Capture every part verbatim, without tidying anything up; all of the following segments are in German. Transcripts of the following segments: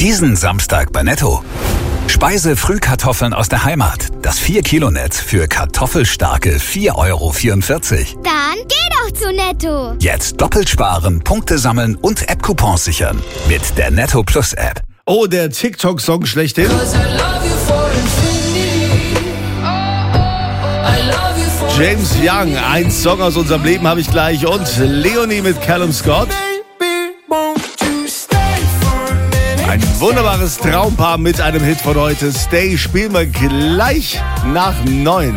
Diesen Samstag bei Netto. Speise-Frühkartoffeln aus der Heimat. Das vier Kilo Netz für kartoffelstarke vier Euro vierundvierzig. Dann geh doch zu Netto. Jetzt doppelt sparen, Punkte sammeln und App-Coupons sichern. Mit der Netto Plus App. Oh, der TikTok-Song schlechthin. James Young, ein Song aus unserem Leben habe ich gleich. Und Leonie mit Callum Scott. Ein wunderbares Traumpaar mit einem Hit von heute. Stay spielen wir gleich nach neun.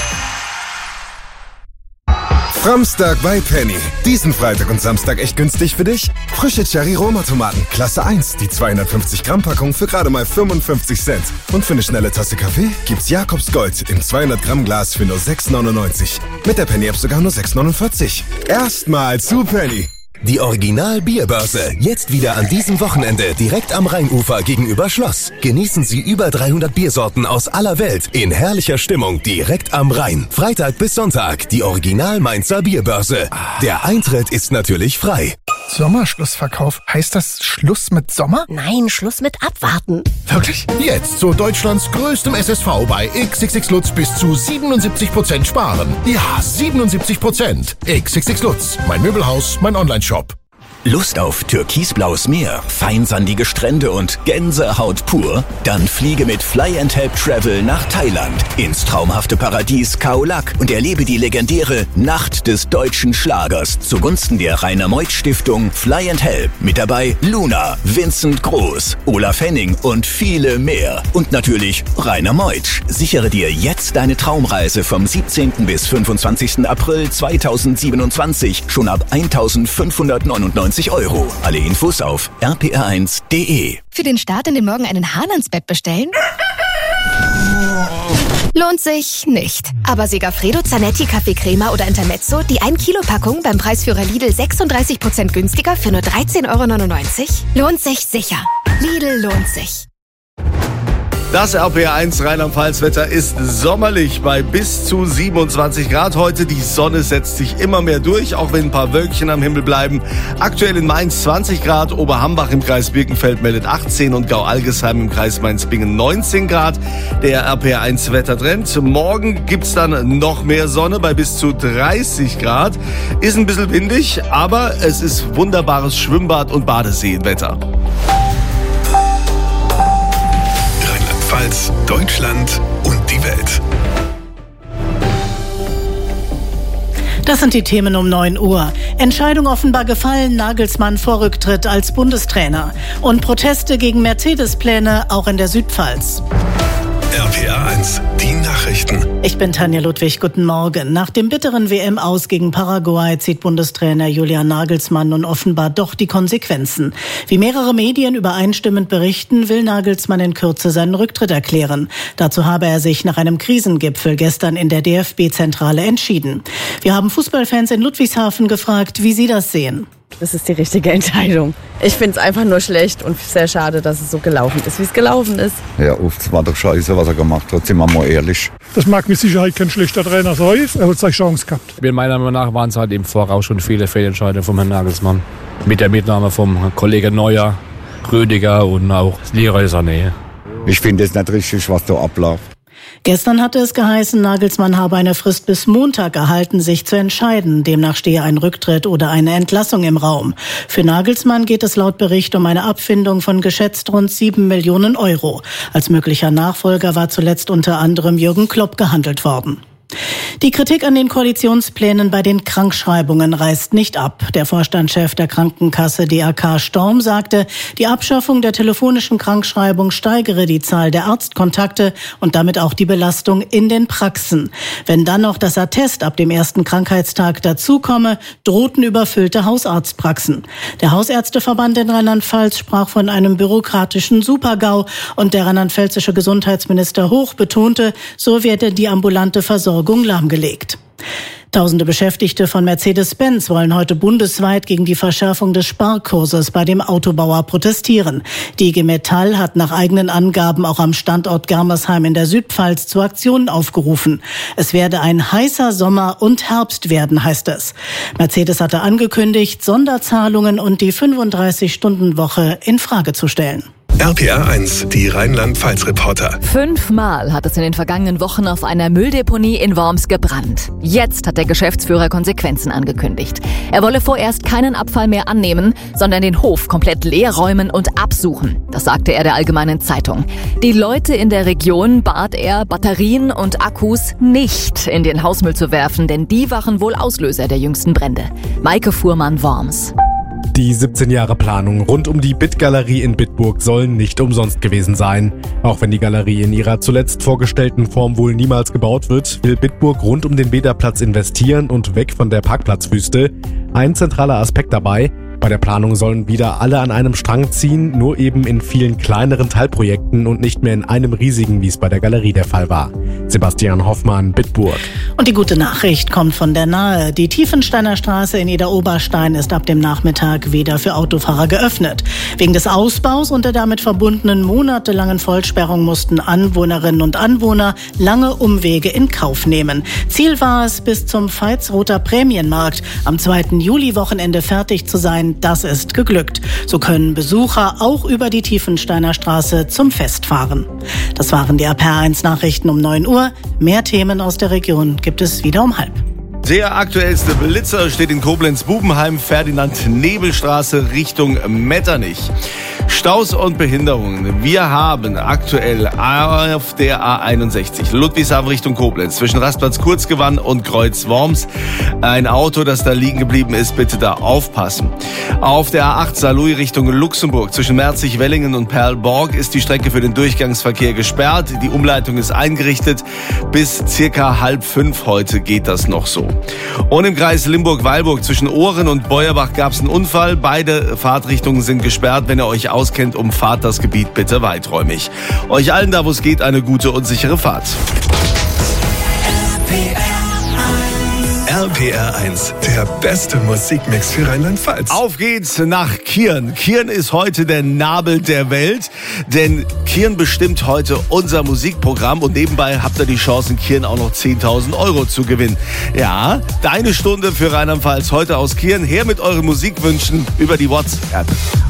Samstag bei Penny. Diesen Freitag und Samstag echt günstig für dich? Frische Cherry-Roma-Tomaten, Klasse eins, die zweihundertfünfzig Gramm Packung für gerade mal fünfundfünfzig Cent. Und für eine schnelle Tasse Kaffee gibt's Jakobs Gold im zweihundert Gramm Glas für nur sechs neunundneunzig. Mit der Penny-App sogar nur sechs neunundvierzig. Erstmal zu Penny. Die Original-Bierbörse. Jetzt wieder an diesem Wochenende direkt am Rheinufer gegenüber Schloss. Genießen Sie über dreihundert Biersorten aus aller Welt in herrlicher Stimmung direkt am Rhein. Freitag bis Sonntag die Original-Mainzer Bierbörse. Der Eintritt ist natürlich frei. Sommerschlussverkauf. Heißt das Schluss mit Sommer? Nein, Schluss mit Abwarten. Wirklich? Jetzt zu Deutschlands größtem S S V bei X X X Lutz bis zu siebenundsiebzig Prozent sparen. Ja, siebenundsiebzig Prozent. X X X Lutz. Mein Möbelhaus, mein Onlineshop. Lust auf türkisblaues Meer, feinsandige Strände und Gänsehaut pur? Dann fliege mit Fly and Help Travel nach Thailand ins traumhafte Paradies Khao Lak und erlebe die legendäre Nacht des deutschen Schlagers zugunsten der Rainer Meuth Stiftung Fly and Help. Mit dabei Luna, Vincent Groß, Olaf Henning und viele mehr. Und natürlich Rainer Meuth. Sichere dir jetzt deine Traumreise vom siebzehnten bis fünfundzwanzigsten April zweitausendsiebenundzwanzig schon ab eintausendfünfhundertneunundneunzig Euro. Alle Infos auf r p r eins punkt d e. Für den Start in den Morgen einen Hahn ans Bett bestellen? Lohnt sich nicht. Aber Segafredo, Zanetti, Kaffee-Crema oder Intermezzo, die ein Kilo Packung beim Preisführer Lidl sechsunddreißig Prozent günstiger für nur dreizehn Euro neunundneunzig? Lohnt sich sicher. Lidl lohnt sich. Das R P R eins Rheinland-Pfalz-Wetter ist sommerlich bei bis zu siebenundzwanzig Grad heute. Die Sonne setzt sich immer mehr durch, auch wenn ein paar Wölkchen am Himmel bleiben. Aktuell in Mainz zwanzig Grad, Oberhambach im Kreis Birkenfeld meldet achtzehn und Gau-Algesheim im Kreis Mainz-Bingen neunzehn Grad. Der R P R eins Wettertrend. Morgen gibt's dann noch mehr Sonne bei bis zu dreißig Grad. Ist ein bisschen windig, aber es ist wunderbares Schwimmbad- und Badeseenwetter. Rheinland-Pfalz, Deutschland und die Welt. Das sind die Themen um neun Uhr. Entscheidung offenbar gefallen, Nagelsmann vor Rücktritt als Bundestrainer. Und Proteste gegen Mercedes-Pläne auch in der Südpfalz. R P R eins, die Nachrichten. Ich bin Tanja Ludwig, guten Morgen. Nach dem bitteren W M-Aus gegen Paraguay zieht Bundestrainer Julian Nagelsmann nun offenbar doch die Konsequenzen. Wie mehrere Medien übereinstimmend berichten, will Nagelsmann in Kürze seinen Rücktritt erklären. Dazu habe er sich nach einem Krisengipfel gestern in der D F B-Zentrale entschieden. Wir haben Fußballfans in Ludwigshafen gefragt, wie sie das sehen. Das ist die richtige Entscheidung. Ich finde es einfach nur schlecht und sehr schade, dass es so gelaufen ist, wie es gelaufen ist. Ja, oft war doch scheiße, was er gemacht hat, sind wir mal ehrlich. Das mag mit Sicherheit kein schlechter Trainer sein, er hat seine Chance gehabt. Meiner Meinung nach waren es halt im Voraus schon viele Fehlentscheidungen von Herrn Nagelsmann. Mit der Mitnahme vom Kollegen Neuer, Rüdiger und auch Leroy Sané. Ich finde es nicht richtig, was da abläuft. Gestern hatte es geheißen, Nagelsmann habe eine Frist bis Montag erhalten, sich zu entscheiden. Demnach stehe ein Rücktritt oder eine Entlassung im Raum. Für Nagelsmann geht es laut Bericht um eine Abfindung von geschätzt rund sieben Millionen Euro. Als möglicher Nachfolger war zuletzt unter anderem Jürgen Klopp gehandelt worden. Die Kritik an den Koalitionsplänen bei den Krankschreibungen reißt nicht ab. Der Vorstandschef der Krankenkasse D R K Storm sagte, die Abschaffung der telefonischen Krankschreibung steigere die Zahl der Arztkontakte und damit auch die Belastung in den Praxen. Wenn dann noch das Attest ab dem ersten Krankheitstag dazukomme, drohten überfüllte Hausarztpraxen. Der Hausärzteverband in Rheinland-Pfalz sprach von einem bürokratischen Super-GAU und der rheinland-pfälzische Gesundheitsminister Hoch betonte, so werde die ambulante Versorgung lahmgelegt. Tausende Beschäftigte von Mercedes-Benz wollen heute bundesweit gegen die Verschärfung des Sparkurses bei dem Autobauer protestieren. Die I G Metall hat nach eigenen Angaben auch am Standort Germersheim in der Südpfalz zu Aktionen aufgerufen. Es werde ein heißer Sommer und Herbst werden, heißt es. Mercedes hatte angekündigt, Sonderzahlungen und die fünfunddreißig Stunden Woche in Frage zu stellen. R P R eins, die Rheinland-Pfalz-Reporter. Fünfmal hat es in den vergangenen Wochen auf einer Mülldeponie in Worms gebrannt. Jetzt hat der Geschäftsführer Konsequenzen angekündigt. Er wolle vorerst keinen Abfall mehr annehmen, sondern den Hof komplett leer räumen und absuchen. Das sagte er der Allgemeinen Zeitung. Die Leute in der Region bat er, Batterien und Akkus nicht in den Hausmüll zu werfen, denn die waren wohl Auslöser der jüngsten Brände. Maike Fuhrmann, Worms. Die siebzehn Jahre Planung rund um die Bit-Galerie in Bitburg sollen nicht umsonst gewesen sein. Auch wenn die Galerie in ihrer zuletzt vorgestellten Form wohl niemals gebaut wird, will Bitburg rund um den Bäderplatz investieren und weg von der Parkplatzwüste. Ein zentraler Aspekt dabei: Bei der Planung sollen wieder alle an einem Strang ziehen, nur eben in vielen kleineren Teilprojekten und nicht mehr in einem riesigen, wie es bei der Galerie der Fall war. Sebastian Hoffmann, Bitburg. Und die gute Nachricht kommt von der Nahe. Die Tiefensteiner Straße in Idar-Oberstein ist ab dem Nachmittag wieder für Autofahrer geöffnet. Wegen des Ausbaus und der damit verbundenen monatelangen Vollsperrung mussten Anwohnerinnen und Anwohner lange Umwege in Kauf nehmen. Ziel war es, bis zum Veitsroter Prämienmarkt am zweiten Juli-Wochenende fertig zu sein. Das ist geglückt. So können Besucher auch über die Tiefensteiner Straße zum Fest fahren. Das waren die R P R eins Nachrichten um neun Uhr. Mehr Themen aus der Region gibt es wieder um halb. Der aktuellste Blitzer steht in Koblenz-Bubenheim, Ferdinand-Nebel-Straße Richtung Metternich. Staus und Behinderungen. Wir haben aktuell auf der A einundsechzig Ludwigshafen Richtung Koblenz zwischen Rastplatz Kurzgewann und Kreuz Worms ein Auto, das da liegen geblieben ist. Bitte da aufpassen. Auf der A acht Saarlouis Richtung Luxemburg zwischen Merzig-Wellingen und Perlborg ist die Strecke für den Durchgangsverkehr gesperrt. Die Umleitung ist eingerichtet. Bis circa halb fünf heute geht das noch so. Und im Kreis Limburg-Weilburg zwischen Ohren und Beuerbach gab es einen Unfall. Beide Fahrtrichtungen sind gesperrt. Wenn ihr euch auskennt, umfahrt das Gebiet bitte weiträumig. Euch allen da, wo es geht, eine gute und sichere Fahrt. R P R eins, der beste Musikmix für Rheinland-Pfalz. Auf geht's nach Kirn. Kirn ist heute der Nabel der Welt, denn Kirn bestimmt heute unser Musikprogramm und nebenbei habt ihr die Chance, in Kirn auch noch zehntausend Euro zu gewinnen. Ja, deine Stunde für Rheinland-Pfalz heute aus Kirn. Her mit euren Musikwünschen über die WhatsApp.